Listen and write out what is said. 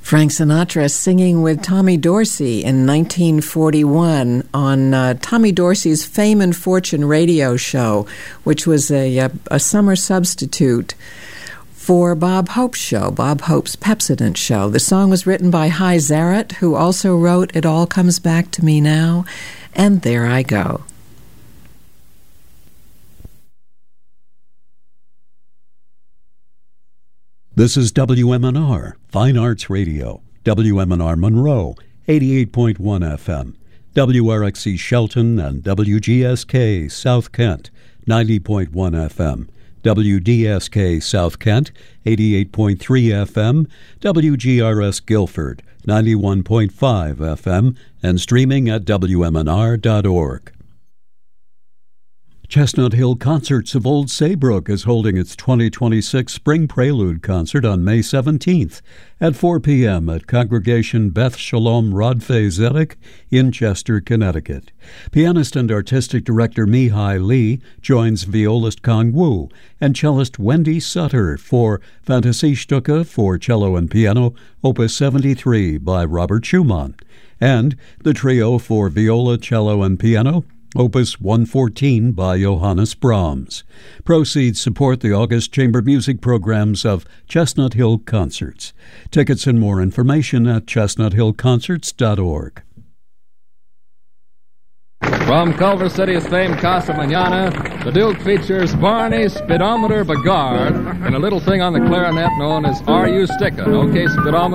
Frank Sinatra singing with Tommy Dorsey in 1941 on Tommy Dorsey's Fame and Fortune radio show, which was a summer substitute for Bob Hope's show, Bob Hope's Pepsodent show. The song was written by Hy Zaret, who also wrote It All Comes Back to Me Now, and There I Go. This is WMNR, Fine Arts Radio, WMNR Monroe, 88.1 FM, WRXC Shelton and WGSK South Kent, 90.1 FM, WDSK South Kent, 88.3 FM, WGRS Guilford, 91.5 FM, and streaming at WMNR.org. Chestnut Hill Concerts of Old Saybrook is holding its 2026 Spring Prelude concert on May 17th at 4 p.m. at Congregation Beth Shalom Rodfei Zedek in Chester, Connecticut. Pianist and artistic director Mihai Lee joins violist Kang Wu and cellist Wendy Sutter for Fantasiestücke for cello and piano, Opus 73 by Robert Schumann, and the trio for viola, cello, and piano, Opus 114 by Johannes Brahms. Proceeds support the August Chamber Music programs of Chestnut Hill Concerts. Tickets and more information at chestnuthillconcerts.org. From Culver City's famed Casa Mañana, the Duke features Barney Speedometer Bogard in a little thing on the clarinet known as Are You Stickin'? Okay, Speedometer.